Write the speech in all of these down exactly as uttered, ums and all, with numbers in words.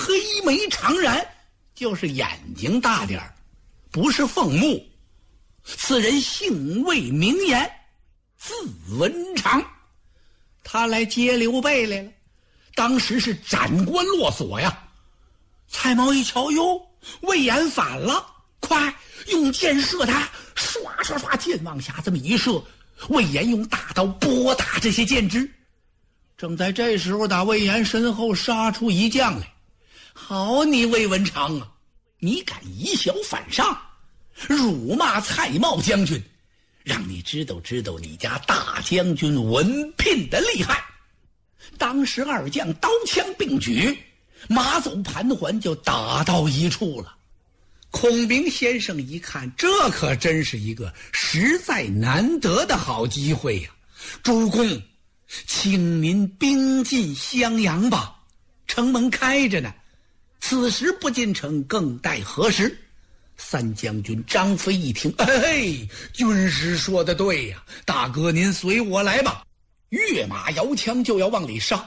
黑眉长髯，就是眼睛大点儿，不是凤目。此人姓魏名言，字文长，他来接刘备来了。当时是斩关落锁呀。蔡瑁一瞧，哟，魏延反了，快用箭射他！唰唰唰，箭往下这么一射，魏延用大刀拨打这些箭支。正在这时候，打魏延身后杀出一将来。好你魏文长啊，你敢以小反上，辱骂蔡瑁将军，让你知道知道你家大将军文聘的厉害。当时二将刀枪并举，马走盘桓，就打到一处了。孔明先生一看，这可真是一个实在难得的好机会呀！主公，请您兵进襄阳吧，城门开着呢，此时不进城，更待何时？三将军张飞一听，哎，军师说的对呀，大哥您随我来吧。跃马摇枪就要往里杀，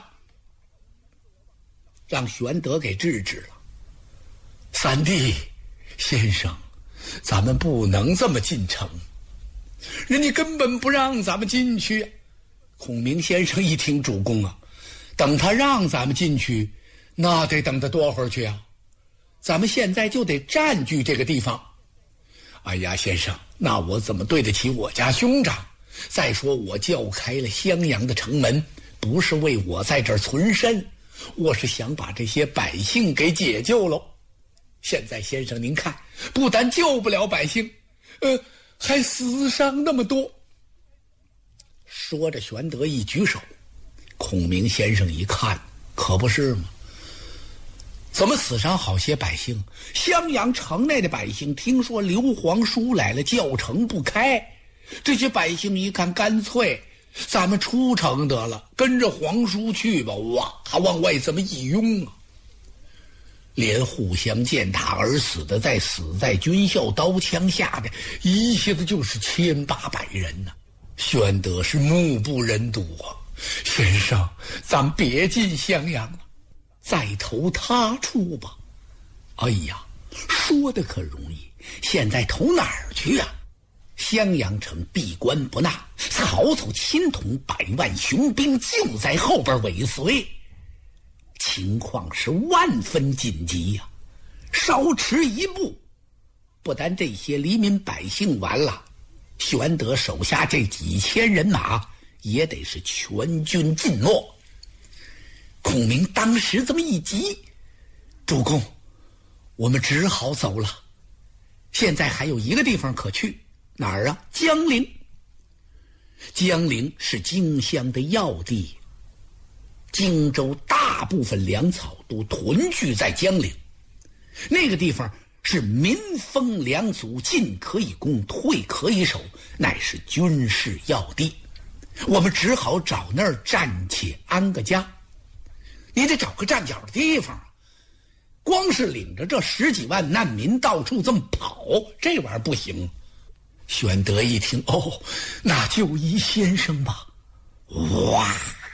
让玄德给制止了。三弟先生，咱们不能这么进城，人家根本不让咱们进去。孔明先生一听，主公啊，等他让咱们进去，那得等他多会儿去啊？咱们现在就得占据这个地方。哎呀，先生，那我怎么对得起我家兄长？再说我叫开了襄阳的城门，不是为我在这儿存身，我是想把这些百姓给解救喽。现在先生您看，不但救不了百姓，呃，还死伤那么多。说着，玄德一举手，孔明先生一看，可不是吗？怎么死伤好些百姓？襄阳城内的百姓听说刘皇叔来了，叫城不开。这些百姓一看，干脆咱们出城得了，跟着皇叔去吧。哇，往外这么一拥啊，连互相践踏而死的，再死在军校刀枪下的，一下子就是千八百人呢、啊。玄德是目不忍睹啊，先生，咱别进襄阳了，再投他处吧。哎呀，说的可容易，现在投哪儿去啊？襄阳城闭关不纳，曹操亲统百万雄兵就在后边尾随，情况是万分紧急呀、啊！稍迟一步，不但这些黎民百姓完了，玄德手下这几千人马也得是全军尽没。孔明当时这么一急，主公，我们只好走了。现在还有一个地方可去，哪儿啊？江陵。江陵是荆襄的要地，荆州大部分粮草都屯聚在江陵，那个地方是民丰粮足，进可以攻，退可以守，乃是军事要地。我们只好找那儿暂且安个家。你得找个站脚的地方啊！光是领着这十几万难民到处这么跑，这玩意儿不行。玄德一听，哦，那就依先生吧。哇！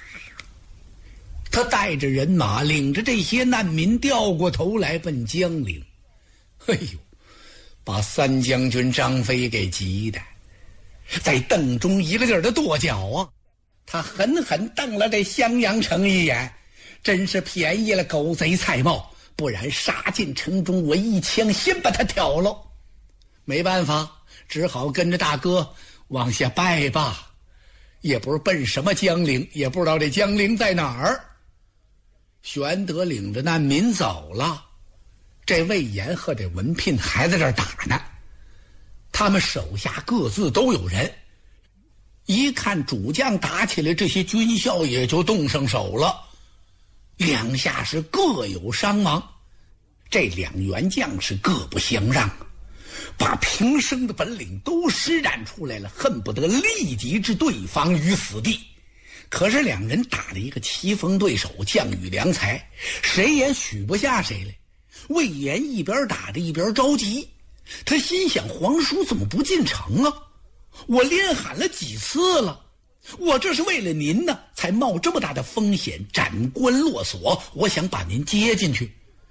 他带着人马，领着这些难民掉过头来奔江陵。哎呦，把三将军张飞给急的，在邓中一个劲儿的跺脚啊！他狠狠瞪了这襄阳城一眼，真是便宜了狗贼蔡瑁，不然杀进城中，我一枪先把他挑喽。没办法，只好跟着大哥往下拜吧。也不是奔什么江陵，也不知道这江陵在哪儿。玄德领着难民走了，这魏延和这文聘还在这儿打呢。他们手下各自都有人，一看主将打起来，这些军校也就动上手了，两下是各有伤亡。这两员将是各不相让，把平生的本领都施展出来了，恨不得立即置对方于死地。可是两人打了一个棋逢对手，将遇良才，谁也许不下谁来。魏延一边打着一边着急，他心想，皇叔怎么不进城啊？我连喊了几次了，我这是为了您呢，才冒这么大的风险斩关落锁，我想把您接进去。